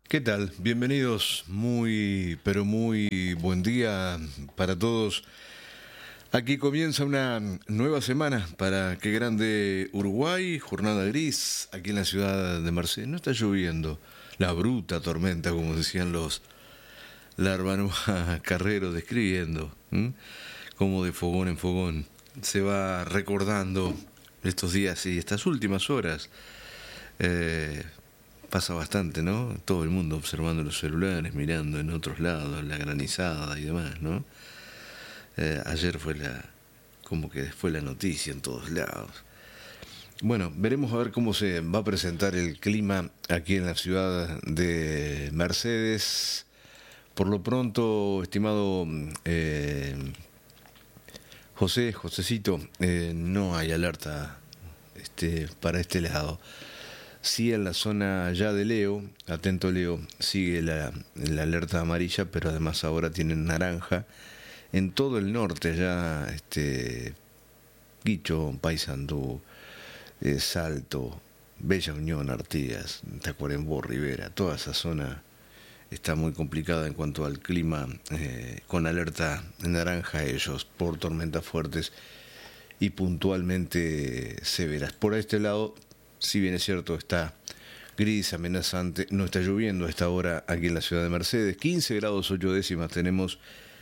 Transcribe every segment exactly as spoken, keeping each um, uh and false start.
¿Qué tal? Bienvenidos, muy, pero muy buen día para todos. Aquí comienza una nueva semana para Qué Grande Uruguay, jornada gris aquí en la ciudad de Mercedes. No está lloviendo, la bruta tormenta, como decían los Larbanúa Carrero describiendo, ¿m? Como de fogón en fogón. Se va recordando estos días y estas últimas horas. Eh, Pasa bastante, ¿no? Todo el mundo observando los celulares, mirando en otros lados, la granizada y demás, ¿no? Eh, ayer fue la, como que fue la noticia en todos lados. Bueno, veremos a ver cómo se va a presentar el clima aquí en la ciudad de Mercedes. Por lo pronto, estimado eh, José, Josecito, eh, no hay alerta este, para este lado. Sí, en la zona ya de Leo, atento Leo, sigue la, la alerta amarilla, pero además ahora tienen naranja. En todo el norte ya, este, Guicho, Paysandú, eh, Salto, Bella Unión, Artigas, Tacuarembó, Rivera, toda esa zona está muy complicada en cuanto al clima, eh, con alerta naranja ellos por tormentas fuertes y puntualmente severas. Por este lado, si bien es cierto, está gris, amenazante, no está lloviendo a esta hora aquí en la ciudad de Mercedes. quince grados ocho décimas tenemos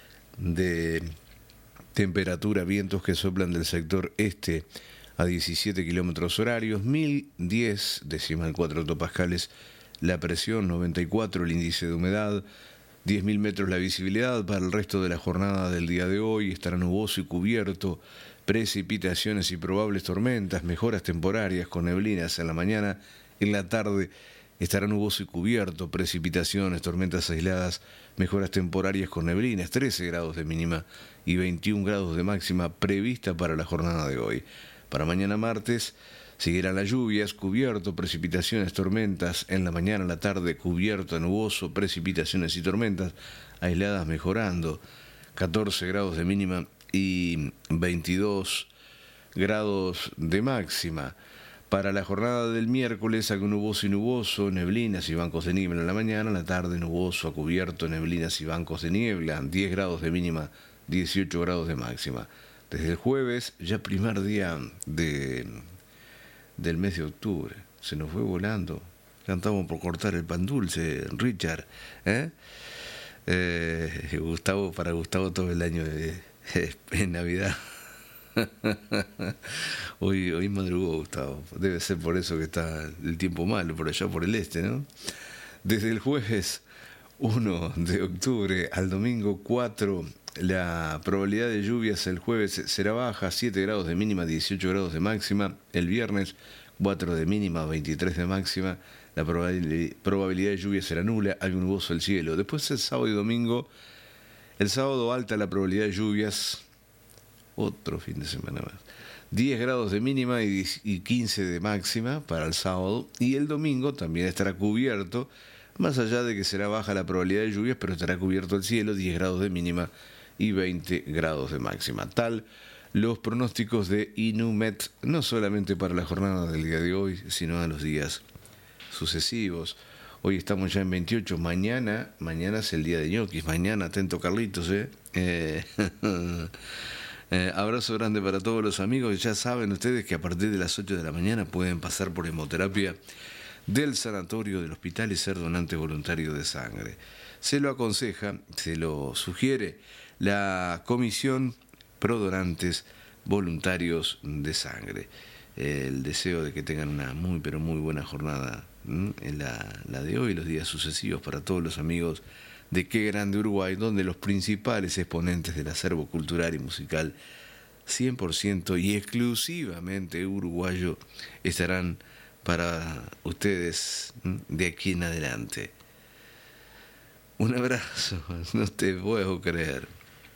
de temperatura, vientos que soplan del sector este a diecisiete kilómetros horarios, mil diez decimal cuatro hectopascales la presión, noventa y cuatro el índice de humedad, diez mil metros la visibilidad. Para el resto de la jornada del día de hoy estará nuboso y cubierto, precipitaciones y probables tormentas, mejoras temporarias con neblinas en la mañana. En la tarde estará nuboso y cubierto, precipitaciones, tormentas aisladas, mejoras temporarias con neblinas, trece grados de mínima y veintiún grados de máxima prevista para la jornada de hoy. Para mañana martes seguirán las lluvias, cubierto, precipitaciones, tormentas en la mañana, en la tarde, cubierto, nuboso, precipitaciones y tormentas aisladas mejorando, catorce grados de mínima y veintidós grados de máxima. Para la jornada del miércoles, algo nuboso y nuboso, neblinas y bancos de niebla en la mañana, en la tarde nuboso a cubierto, neblinas y bancos de niebla, diez grados de mínima, dieciocho grados de máxima. Desde el jueves, ya primer día de, del mes de octubre, se nos fue volando. Cantamos por cortar el pan dulce, Richard, ¿eh? Eh, Gustavo, para Gustavo todo el año de, en Navidad. hoy, hoy madrugó Gustavo. Debe ser por eso que está el tiempo malo por allá por el este, ¿no? Desde el jueves uno de octubre al domingo cuatro, la probabilidad de lluvias el jueves será baja, siete grados de mínima, dieciocho grados de máxima. El viernes cuatro de mínima, veintitrés de máxima. La probabilidad de lluvia será nula, algo nuboso el cielo. Después el sábado y domingo, el sábado alta la probabilidad de lluvias, otro fin de semana más. diez grados de mínima y quince de máxima para el sábado. Y el domingo también estará cubierto, más allá de que será baja la probabilidad de lluvias, pero estará cubierto el cielo, diez grados de mínima y veinte grados de máxima. Tal los pronósticos de Inumet, no solamente para la jornada del día de hoy, sino a los días sucesivos. Hoy estamos ya en veintiocho, mañana, mañana es el día de ñoquis, mañana, atento Carlitos, ¿eh? eh Eh, abrazo grande para todos los amigos. Ya saben ustedes que a partir de las ocho de la mañana pueden pasar por hemoterapia del sanatorio del hospital y ser donante voluntario de sangre. Se lo aconseja, se lo sugiere la Comisión Pro Donantes Voluntarios de Sangre. Eh, el deseo de que tengan una muy pero muy buena jornada ¿m? en la, la de hoy y los días sucesivos para todos los amigos de Qué Grande Uruguay, donde los principales exponentes del acervo cultural y musical cien por ciento y exclusivamente uruguayo estarán para ustedes de aquí en adelante. Un abrazo, no te puedo creer.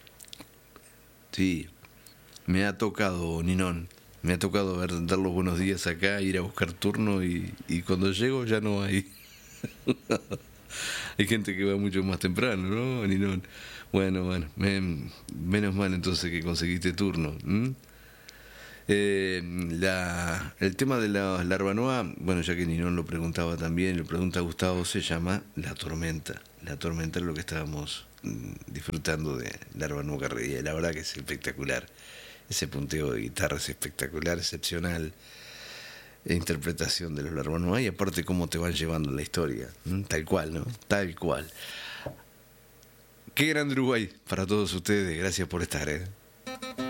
Sí, me ha tocado, Ninón, me ha tocado ver, dar los buenos días acá, ir a buscar turno y, y cuando llego ya no hay. Hay gente que va mucho más temprano, ¿no? Ninón. Bueno, bueno, me, menos mal entonces que conseguiste turno. ¿m? Eh, la, el tema de la Larvanoa, bueno, ya que Ninón lo preguntaba también, lo pregunta Gustavo, se llama La Tormenta. La Tormenta es lo que estábamos mm, disfrutando de Larvanoa Carrería. La verdad que es espectacular. Ese punteo de guitarra es espectacular, excepcional. E interpretación de los Larvanoa y aparte cómo te van llevando la historia. ¿Mm? Tal cual, ¿no? Tal cual. Qué grande Uruguay para todos ustedes. Gracias por estar, ¿eh?